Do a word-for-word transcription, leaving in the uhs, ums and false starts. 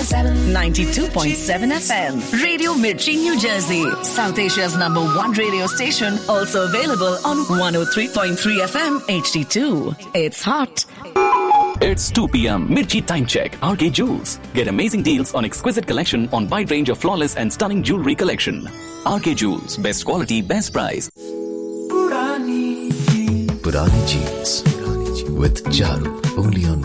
ninety-two point seven F M. Radio Mirchi, New Jersey. South Asia's number one radio station. Also available on one oh three point three F M H D two. It's hot. It's two p.m. Mirchi Time Check. R K Jewels. Get amazing deals on exquisite collection on wide range of flawless and stunning jewelry collection. R K Jewels. Best quality, best price. Purani Jeans with Charu. Only on